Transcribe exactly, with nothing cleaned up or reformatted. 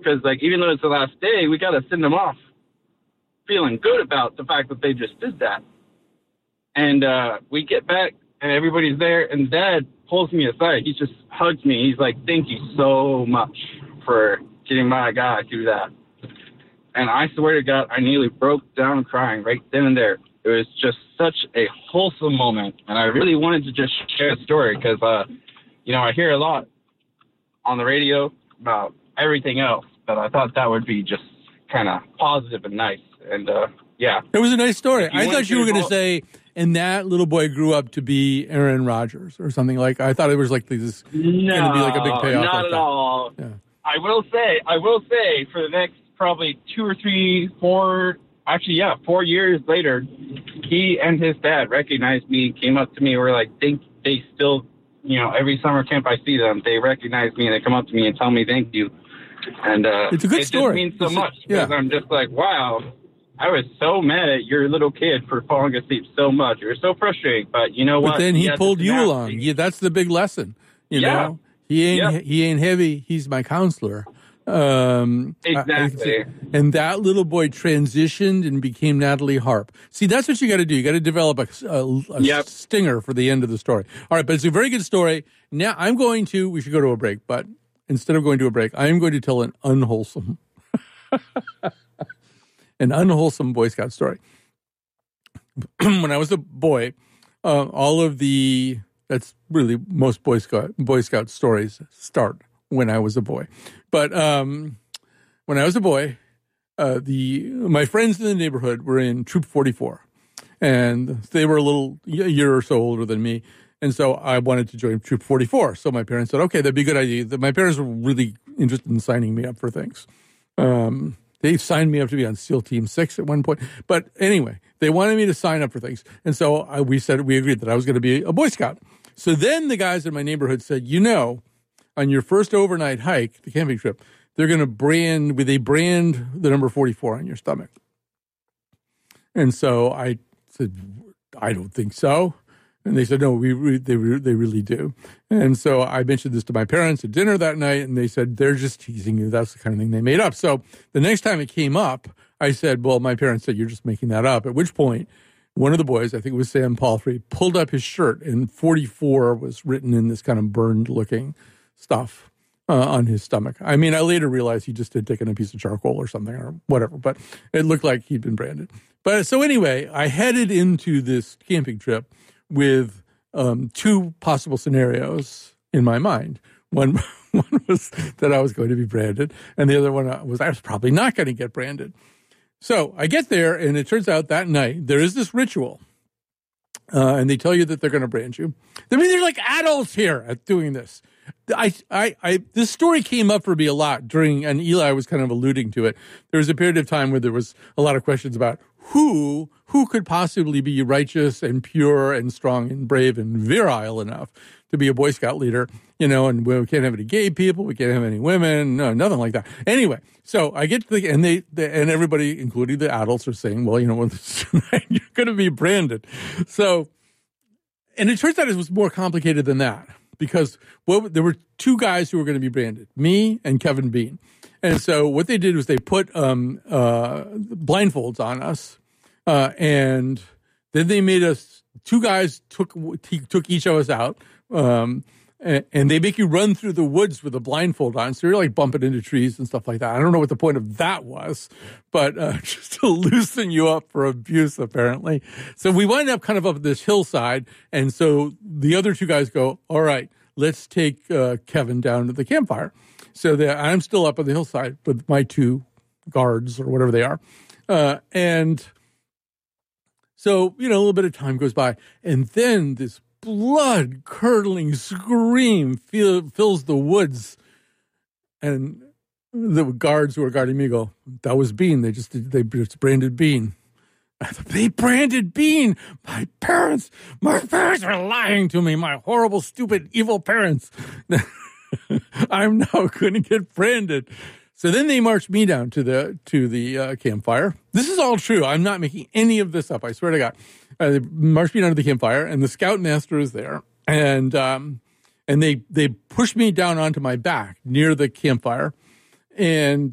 because, like, even though it's the last day, we got to send them off feeling good about the fact that they just did that. And uh, we get back, and everybody's there, and Dad pulls me aside. He just hugs me. He's like, thank you so much for getting my guy through that. And I swear to God, I nearly broke down crying right then and there. It was just such a wholesome moment. And I really wanted to just share the story because, uh, you know, I hear a lot on the radio about everything else, but I thought that would be just kind of positive and nice. And, uh, yeah. It was a nice story. I thought you were going to say, and that little boy grew up to be Aaron Rodgers or something like. I thought it was like this no, going to be like a big payoff. Not like at that. all. Yeah. I will say, I will say, for the next probably two or three, four, actually, yeah, four years later, he and his dad recognized me, came up to me, were like, they, they still, you know, every summer camp I see them, they recognize me and they come up to me and tell me thank you. And uh, it's a good it story. It just means so it's much a, yeah. because I'm just like, wow. I was so mad at your little kid for falling asleep so much. It was so frustrating, but you know but what? But then he, he pulled you tenacity. along. Yeah, that's the big lesson. You yeah. know, he ain't yeah. he ain't heavy. He's my counselor. Um, exactly. I, and that little boy transitioned and became Natalie Harp. See, that's what you got to do. You got to develop a, a, a yep. stinger for the end of the story. All right, but it's a very good story. Now I'm going to. We should go to a break, but instead of going to a break, I am going to tell an unwholesome. An unwholesome Boy Scout story. When I was a boy, uh, all of the, that's really most Boy Scout, Boy Scout stories start when I was a boy. But um, when I was a boy, uh, the my friends in the neighborhood were in Troop forty-four. And they were a little, a year or so older than me. And so I wanted to join Troop forty-four. So my parents said, okay, that'd be a good idea. My parents were really interested in signing me up for things. Um They signed me up to be on SEAL Team six at one point. But anyway, they wanted me to sign up for things. And so I, we said, we agreed that I was going to be a Boy Scout. So then the guys in my neighborhood said, you know, on your first overnight hike, the camping trip, they're going to brand, they brand the number forty-four on your stomach. And so I said, I don't think so. And they said, no, we re- they re- they really do. And so I mentioned this to my parents at dinner that night, and they said, they're just teasing you. That's the kind of thing they made up. So the next time it came up, I said, well, my parents said, you're just making that up. At which point, one of the boys, I think it was Sam Palfrey, pulled up his shirt, and forty-four was written in this kind of burned-looking stuff uh, on his stomach. I mean, I later realized he just had taken a piece of charcoal or something or whatever, but it looked like he'd been branded. But so anyway, I headed into this camping trip with um, two possible scenarios in my mind. One, one was that I was going to be branded, and the other one was I was probably not going to get branded. So I get there, and it turns out that night there is this ritual, uh, and they tell you that they're going to brand you. I mean, there's like adults here at doing this. I, I, I, this story came up for me a lot during, and Eli was kind of alluding to it. There was a period of time where there was a lot of questions about who, who could possibly be righteous and pure and strong and brave and virile enough to be a Boy Scout leader, you know, and we can't have any gay people, we can't have any women, no, nothing like that. Anyway, so I get to the, and they, they and everybody, including the adults, are saying, well, you know, you're going to be branded. So, and it turns out it was more complicated than that. Because well, there were two guys who were going to be branded, me and Kevin Bean. And so what they did was they put um, uh, blindfolds on us, uh, and then they made us, two guys took took each of us out, um, and, and they make you run through the woods with a blindfold on, so you're like bumping into trees and stuff like that. I don't know what the point of that was, but uh, just to loosen you up for abuse, apparently. So we wind up kind of up this hillside, and so the other two guys go, all right, let's take uh, Kevin down to the campfire. So that I'm still up on the hillside with my two guards or whatever they are. Uh, and so, you know, a little bit of time goes by, and then this blood-curdling scream fill, fills the woods. And the guards who are guarding me go, that was Bean. They just they just branded Bean. They branded Bean. My parents, my parents are lying to me. My horrible, stupid, evil parents. I'm now going to get branded. So then they marched me down to the to the uh, campfire. This is all true. I'm not making any of this up. I swear to God. Uh, they marched me down to the campfire, and the scoutmaster is there, and um, and they they pushed me down onto my back near the campfire, and